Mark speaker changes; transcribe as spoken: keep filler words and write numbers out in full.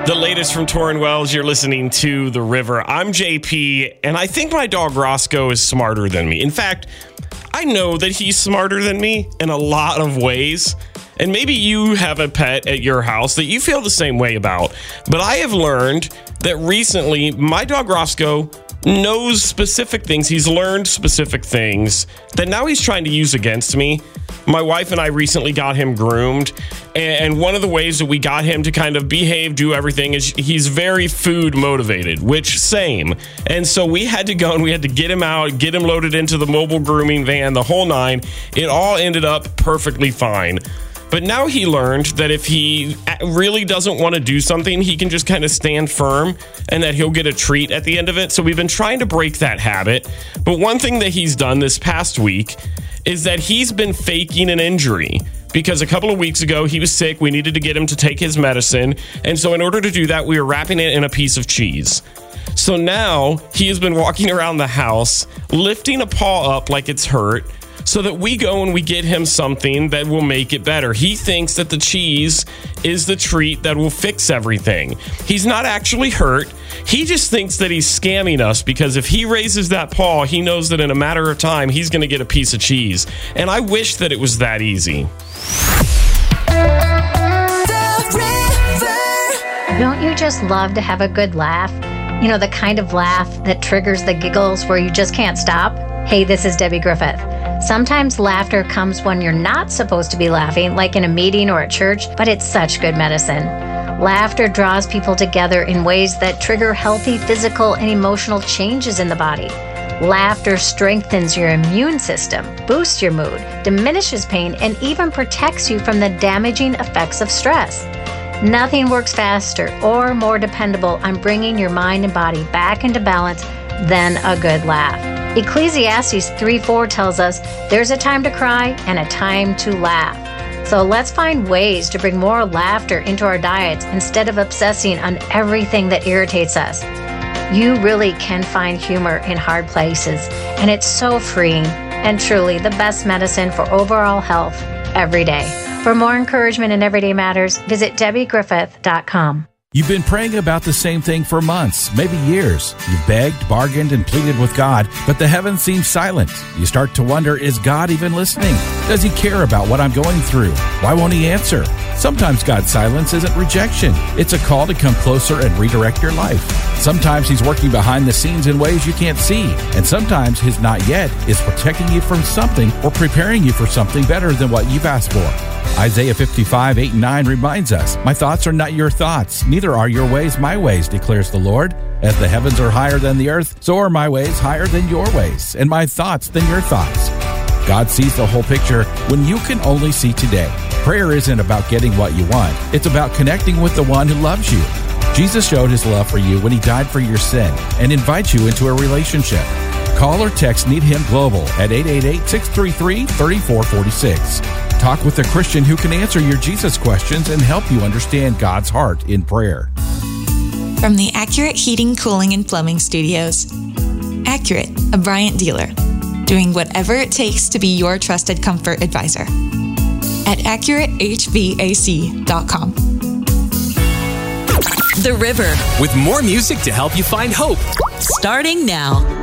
Speaker 1: The latest from Torrin Wells, you're listening to The River. I'm J P, and I think my dog Roscoe is smarter than me. In fact, I know that he's smarter than me in a lot of ways. And maybe you have a pet at your house that you feel the same way about. But I have learned that recently, my dog Roscoe knows specific things. He's learned specific things that now he's trying to use against me. My wife and I recently got him groomed, and one of the ways that we got him to kind of behave, do everything, is he's very food motivated, which same. And so we had to go and we had to get him out, get him loaded into the mobile grooming van, the whole nine. It all ended up perfectly fine. But now he learned that if he really doesn't want to do something, he can just kind of stand firm and that he'll get a treat at the end of it. So we've been trying to break that habit. But one thing that he's done this past week is that he's been faking an injury, because a couple of weeks ago he was sick. We needed to get him to take his medicine. And so in order to do that, we were wrapping it in a piece of cheese. So now he has been walking around the house, lifting a paw up like it's hurt, so that we go and we get him something that will make it better. He thinks that the cheese is the treat that will fix everything. He's not actually hurt. He just thinks that he's scamming us, because if he raises that paw, he knows that in a matter of time, he's going to get a piece of cheese. And I wish that it was that easy.
Speaker 2: Don't you just love to have a good laugh? You know, the kind of laugh that triggers the giggles where you just can't stop? Hey, this is Debbie Griffith. Sometimes laughter comes when you're not supposed to be laughing, like in a meeting or at church, but it's such good medicine. Laughter draws people together in ways that trigger healthy physical and emotional changes in the body. Laughter strengthens your immune system, boosts your mood, diminishes pain, and even protects you from the damaging effects of stress. Nothing works faster or more dependable on bringing your mind and body back into balance than a good laugh. Ecclesiastes three four tells us there's a time to cry and a time to laugh. So let's find ways to bring more laughter into our diets instead of obsessing on everything that irritates us. You really can find humor in hard places, and it's so freeing and truly the best medicine for overall health every day. For more encouragement in Everyday Matters, visit debbie griffith dot com.
Speaker 3: You've been praying about the same thing for months, maybe years. You've begged, bargained, and pleaded with God, but the heavens seem silent. You start to wonder, is God even listening? Does he care about what I'm going through? Why won't he answer? Sometimes God's silence isn't rejection. It's a call to come closer and redirect your life. Sometimes he's working behind the scenes in ways you can't see. And sometimes his not yet is protecting you from something or preparing you for something better than what you've asked for. Isaiah fifty-five, eight and nine reminds us, my thoughts are not your thoughts, neither are your ways my ways, declares the Lord. As the heavens are higher than the earth, so are my ways higher than your ways, and my thoughts than your thoughts. God sees the whole picture when you can only see today. Prayer isn't about getting what you want. It's about connecting with the one who loves you. Jesus showed his love for you when he died for your sin and invites you into a relationship. Call or text Need Him Global at eight eight eight, six three three, three four four six. Talk with a Christian who can answer your Jesus questions and help you understand God's heart in prayer.
Speaker 4: From the Accurate Heating, Cooling, and Plumbing Studios. Accurate, a Bryant dealer, doing whatever it takes to be your trusted comfort advisor. At accurate h v a c dot com.
Speaker 5: The River, with more music to help you find hope. Starting now.